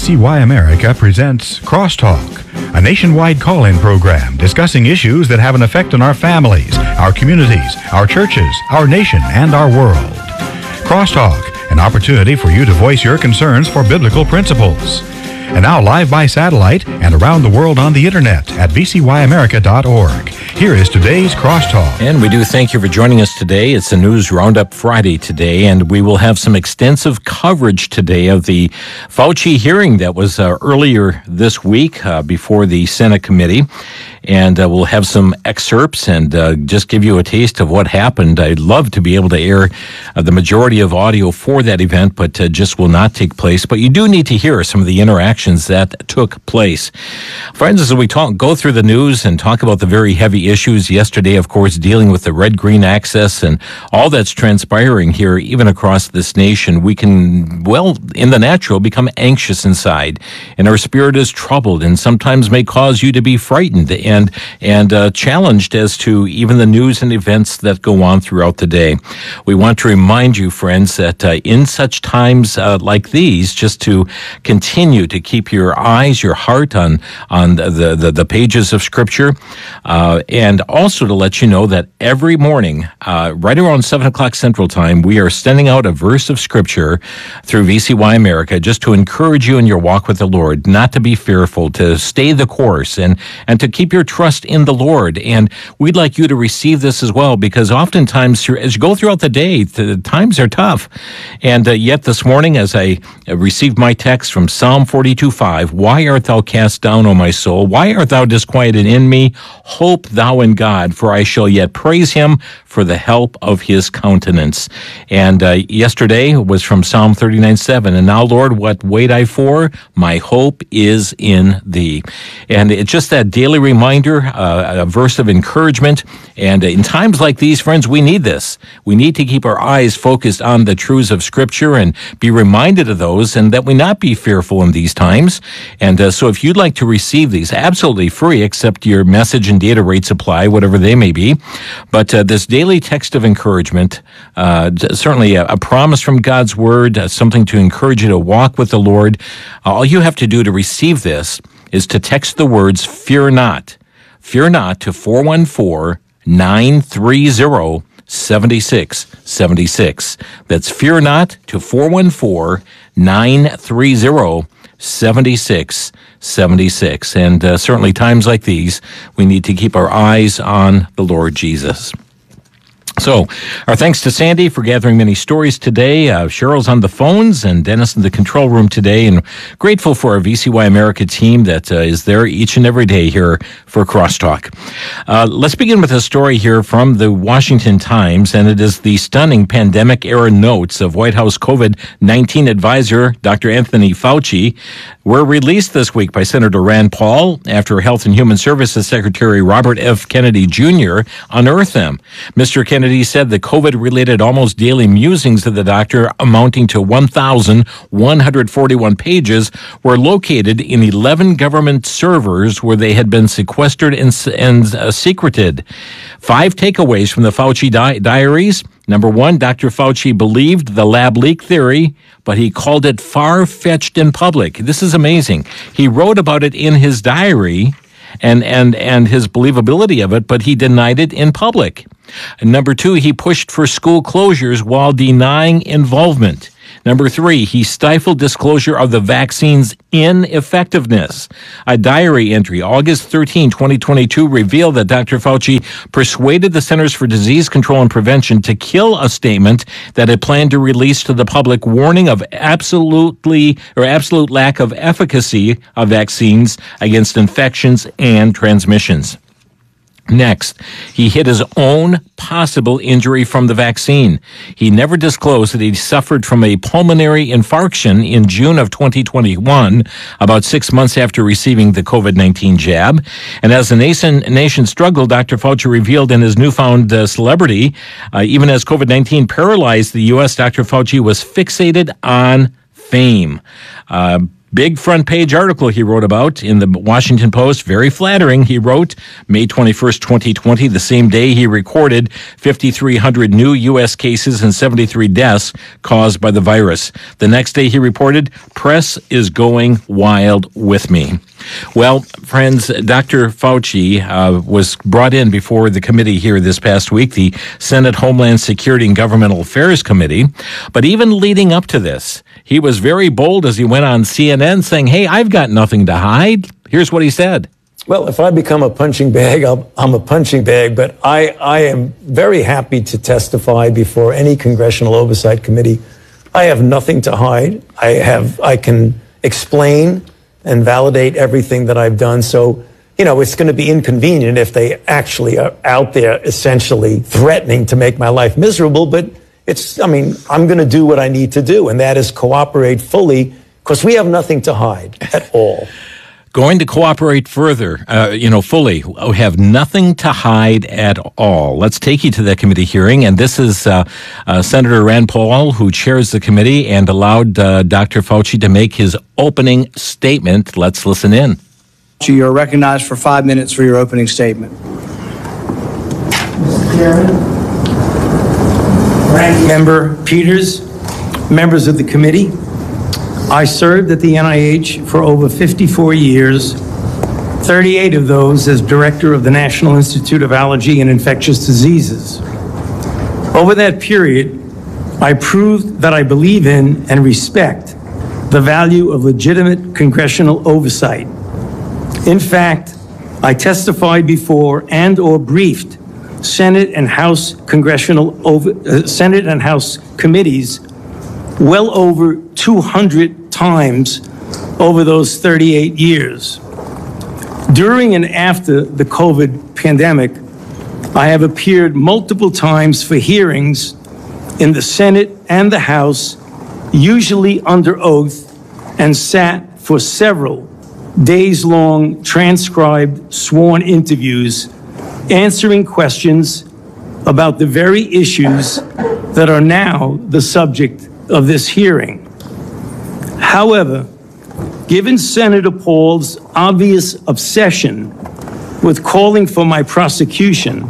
VCY America presents Crosstalk, a nationwide call-in program discussing issues that have an effect on our families, our communities, our churches, our nation, and our world. Crosstalk, an opportunity for you to voice your concerns for biblical principles. And now live by satellite and around the world on the internet at vcyamerica.org. Here is today's Crosstalk. And we do thank you for joining us today. It's a News Roundup Friday today, and we will have some extensive coverage today of the Fauci hearing that was earlier this week before the Senate committee. And we'll have some excerpts and just give you a taste of what happened. I'd love to be able to air the majority of audio for that event, but just will not take place. But you do need to hear some of the interactions that took place. Friends, as we go through the news and talk about the very heavy issues yesterday, of course, dealing with the red-green access and all that's transpiring here, even across this nation, we can, well, in the natural, become anxious inside. And our spirit is troubled and sometimes may cause you to be frightened and challenged as to even the news and events that go on throughout the day. We want to remind you, friends, that in such times like these, just to continue to keep your eyes, your heart on the pages of Scripture, and also to let you know that every morning, right around 7 o'clock Central Time, we are sending out a verse of Scripture through VCY America just to encourage you in your walk with the Lord, not to be fearful, to stay the course, and to keep your trust in the Lord. And we'd like you to receive this as well, because oftentimes as you go throughout the day, the times are tough. And yet this morning, as I received my text from Psalm 42:5, "Why art thou cast down, O my soul? Why art thou disquieted in me? Hope thou in God, for I shall yet praise him for the help of his countenance." And yesterday was from Psalm 39:7, "And now, Lord, what wait I for? My hope is in thee." And it's just that daily reminder, a verse of encouragement. And in times like these, friends, we need this. We need to keep our eyes focused on the truths of Scripture and be reminded of those, and that we not be fearful in these times. And so if you'd like to receive these absolutely free, except your message and data rates apply, whatever they may be, but this daily text of encouragement, certainly a promise from God's Word, something to encourage you to walk with the Lord, all you have to do to receive this is to text the words "Fear Not." Fear Not to 414-930-7676. That's Fear Not to 414-930-7676. And certainly times like these, we need to keep our eyes on the Lord Jesus. So, our thanks to Sandy for gathering many stories today. Cheryl's on the phones and Dennis in the control room today, and grateful for our VCY America team that is there each and every day here for Crosstalk. Let's begin with a story here from the Washington Times, and it is the stunning pandemic-era notes of White House COVID-19 advisor Dr. Anthony Fauci were released this week by Senator Rand Paul after Health and Human Services Secretary Robert F. Kennedy Jr. unearthed them. Mr. Kennedy said the COVID-related almost daily musings of the doctor, amounting to 1,141 pages, were located in 11 government servers where they had been sequestered and secreted. 5 takeaways from the Fauci diaries. Number 1, Dr. Fauci believed the lab leak theory, but he called it far-fetched in public. This is amazing. He wrote about it in his diary and his believability of it, but he denied it in public. And number 2, he pushed for school closures while denying involvement. Number 3, he stifled disclosure of the vaccine's ineffectiveness. A diary entry, August 13, 2022, revealed that Dr. Fauci persuaded the Centers for Disease Control and Prevention to kill a statement that it planned to release to the public warning of absolute lack of efficacy of vaccines against infections and transmissions. Next, he hid his own possible injury from the vaccine. He never disclosed that he suffered from a pulmonary infarction in June of 2021, about 6 months after receiving the COVID-19 jab. And as the nation struggled, Dr. Fauci revealed in his newfound celebrity, even as COVID-19 paralyzed the U.S., Dr. Fauci was fixated on fame. Big front page article he wrote about in the Washington Post. Very flattering. He wrote May 21st, 2020, the same day he recorded 5,300 new U.S. cases and 73 deaths caused by the virus. The next day he reported, press is going wild with me. Well, friends, Dr. Fauci was brought in before the committee here this past week, the Senate Homeland Security and Governmental Affairs Committee. But even leading up to this, he was very bold as he went on CNN saying, hey, I've got nothing to hide. Here's what he said. Well, if I become a punching bag, I'm a punching bag, but I am very happy to testify before any congressional oversight committee. I have nothing to hide. I can explain and validate everything that I've done. So, it's going to be inconvenient if they actually are out there essentially threatening to make my life miserable. But I'm going to do what I need to do, and that is cooperate fully, because we have nothing to hide at all. Going to cooperate further, fully. We have nothing to hide at all. Let's take you to that committee hearing. And this is Senator Rand Paul, who chairs the committee and allowed Dr. Fauci to make his opening statement. Let's listen in. You are recognized for 5 minutes for your opening statement. Mr. Chairman, Ranking Member Peters, members of the committee, I served at the NIH for over 54 years, 38 of those as director of the National Institute of Allergy and Infectious Diseases. Over that period, I proved that I believe in and respect the value of legitimate congressional oversight. In fact, I testified before and/or briefed Senate and House Senate and House committees well over 200 times over those 38 years. During and after the COVID pandemic, I have appeared multiple times for hearings in the Senate and the House, usually under oath, and sat for several days-long transcribed sworn interviews answering questions about the very issues that are now the subject of this hearing. However, given Senator Paul's obvious obsession with calling for my prosecution,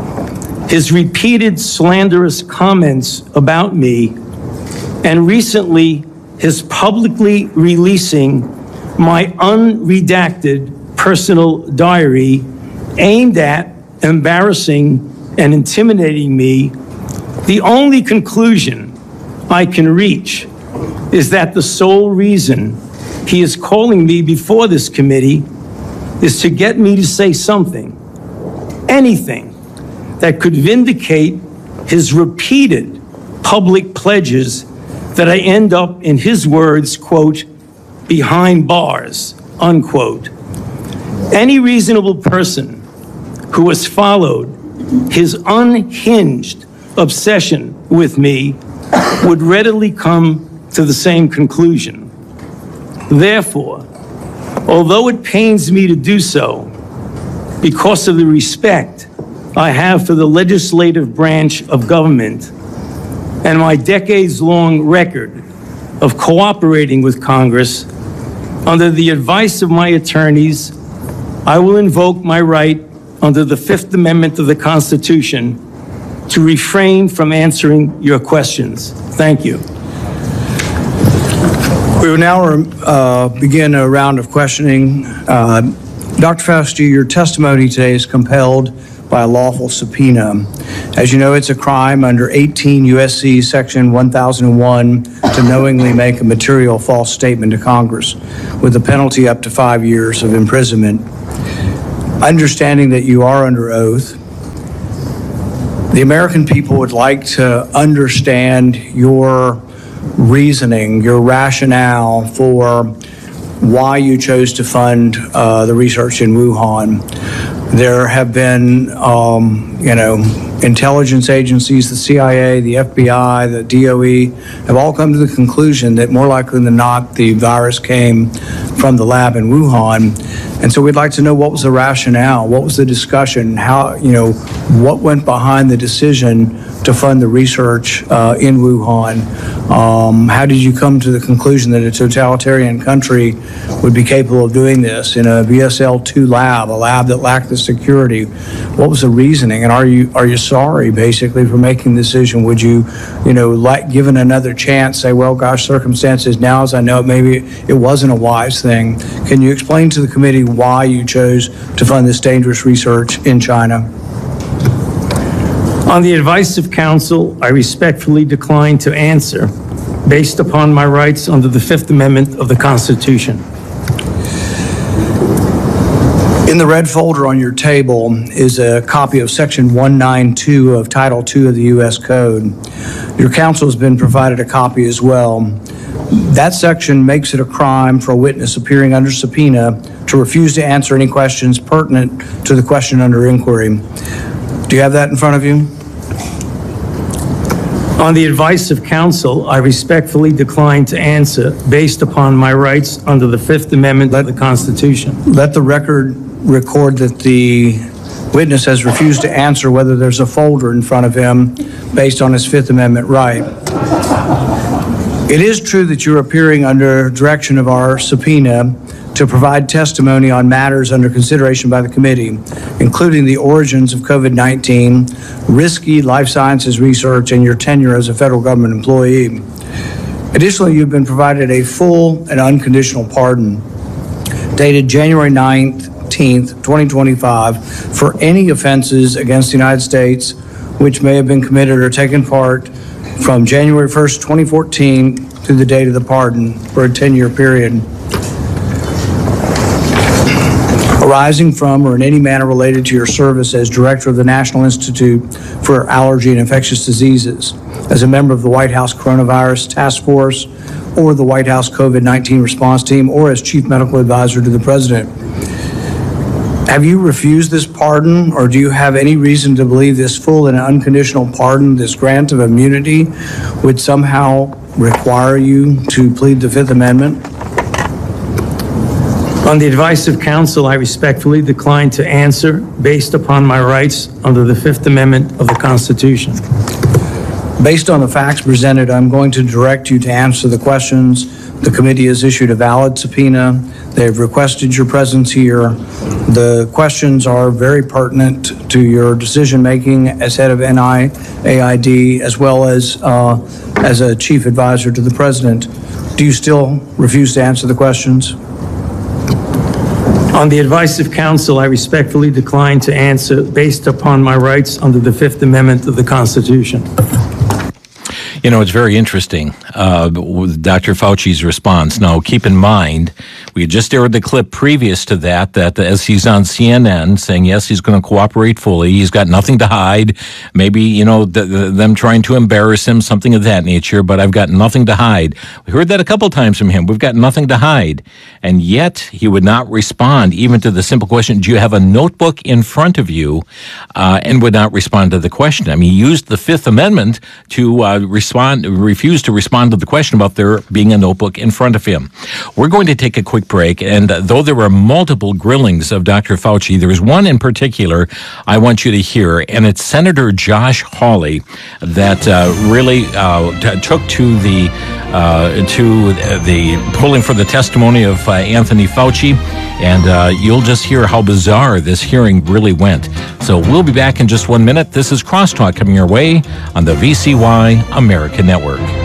his repeated slanderous comments about me, and recently his publicly releasing my unredacted personal diary aimed at embarrassing and intimidating me, the only conclusion I can reach is that the sole reason he is calling me before this committee is to get me to say something, anything, that could vindicate his repeated public pledges that I end up, in his words, quote, behind bars, unquote. Any reasonable person who has followed his unhinged obsession with me would readily come to the same conclusion. Therefore, although it pains me to do so, because of the respect I have for the legislative branch of government and my decades-long record of cooperating with Congress, under the advice of my attorneys, I will invoke my right under the Fifth Amendment of the Constitution to refrain from answering your questions. Thank you. We will now begin a round of questioning. Dr. Fauci, your testimony today is compelled by a lawful subpoena. As you know, it's a crime under 18 U.S.C. Section 1001 to knowingly make a material false statement to Congress, with a penalty up to 5 years of imprisonment. Understanding that you are under oath, the American people would like to understand your reasoning, your rationale for why you chose to fund the research in Wuhan. There have been, intelligence agencies, the CIA, the FBI, the DOE, have all come to the conclusion that more likely than not, the virus came from the lab in Wuhan. And so we'd like to know, what was the rationale? What was the discussion? How, what went behind the decision to fund the research in Wuhan. How did you come to the conclusion that a totalitarian country would be capable of doing this in a BSL-2 lab, a lab that lacked the security? What was the reasoning? And are you sorry, basically, for making the decision? Would you, given another chance, say, well, gosh, circumstances now, as I know it, maybe it wasn't a wise thing. Can you explain to the committee why you chose to fund this dangerous research in China? On the advice of counsel, I respectfully decline to answer based upon my rights under the Fifth Amendment of the Constitution. In the red folder on your table is a copy of Section 192 of Title II of the U.S. Code. Your counsel has been provided a copy as well. That section makes it a crime for a witness appearing under subpoena to refuse to answer any questions pertinent to the question under inquiry. Do you have that in front of you? On the advice of counsel, I respectfully decline to answer based upon my rights under the Fifth Amendment of the Constitution. Let the record record that the witness has refused to answer whether there's a folder in front of him based on his Fifth Amendment right. It is true that you're appearing under direction of our subpoena to provide testimony on matters under consideration by the committee, including the origins of COVID-19, risky life sciences research, and your tenure as a federal government employee. Additionally, you've been provided a full and unconditional pardon dated January 19th, 2025, for any offenses against the United States which may have been committed or taken part from January 1st, 2014 through the date of the pardon for a 10-year period, arising from or in any manner related to your service as Director of the National Institute for Allergy and Infectious Diseases, as a member of the White House Coronavirus Task Force or the White House COVID-19 Response Team, or as Chief Medical Advisor to the President. Have you refused this pardon, or do you have any reason to believe this full and unconditional pardon, this grant of immunity, would somehow require you to plead the Fifth Amendment? On the advice of counsel, I respectfully decline to answer based upon my rights under the Fifth Amendment of the Constitution. Based on the facts presented, I'm going to direct you to answer the questions. The committee has issued a valid subpoena. They've requested your presence here. The questions are very pertinent to your decision-making as head of NIAID, as well as a chief advisor to the president. Do you still refuse to answer the questions? On the advice of counsel, I respectfully decline to answer based upon my rights under the Fifth Amendment of the Constitution. You know, it's very interesting with Dr. Fauci's response. Now, keep in mind, we had just aired the clip previous to that as he's on CNN saying, yes, he's going to cooperate fully. He's got nothing to hide. Maybe, you know, them trying to embarrass him, something of that nature, but I've got nothing to hide. We heard that a couple times from him. We've got nothing to hide. And yet he would not respond even to the simple question, do you have a notebook in front of you? And would not respond to the question. I mean, he used the Fifth Amendment to refused to respond to the question about there being a notebook in front of him. We're going to take a quick break, and though there were multiple grillings of Dr. Fauci, there is one in particular I want you to hear, and it's Senator Josh Hawley that really took to the pulling for the testimony of Anthony Fauci, and you'll just hear how bizarre this hearing really went. So we'll be back in just 1 minute. This is Crosstalk coming your way on the VCY American Network.